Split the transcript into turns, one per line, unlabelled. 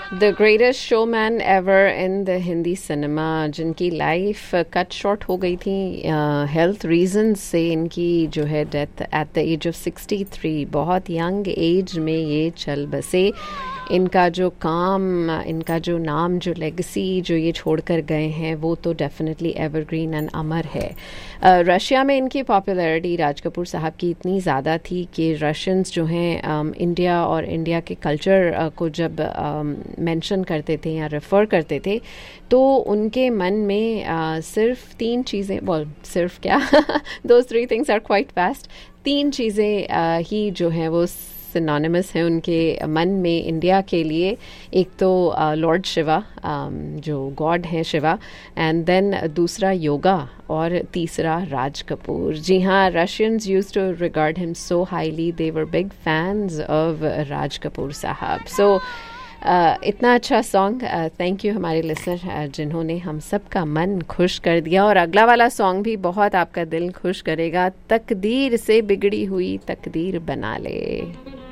The greatest showman ever in the Hindi cinema, जिनकी life cut short हो गई थी हेल्थ रीजंस से। इनकी जो है death at the age of 63, बहुत यंग एज में ये चल बसे। इनका जो काम, इनका जो नाम, जो लेगेसी जो ये छोड़कर गए हैं, वो तो डेफिनेटली एवरग्रीन एंड अमर है। रशिया में इनकी पॉपुलैरिटी राज कपूर साहब की इतनी ज़्यादा थी कि रशियंस जो हैं इंडिया और इंडिया के कल्चर को जब मेंशन करते थे या रेफ़र करते थे, तो उनके मन में सिर्फ तीन चीज़ें, well, सिर्फ क्या those three things are quite vast, तीन चीज़ें ही जो हैं वो सिनोनिमस हैं उनके मन में इंडिया के लिए। एक तो लॉर्ड शिवा, जो गॉड हैं शिवा, एंड देन दूसरा योगा, और तीसरा राज कपूर। जी हाँ, Russians used to regard him so highly, they were big fans of Raj Kapoor साहब। सो इतना अच्छा सॉन्ग, थैंक यू हमारे लिसनर जिन्होंने हम सब का मन खुश कर दिया। और अगला वाला सॉन्ग भी बहुत आपका दिल खुश करेगा, तकदीर से बिगड़ी हुई तकदीर बना ले।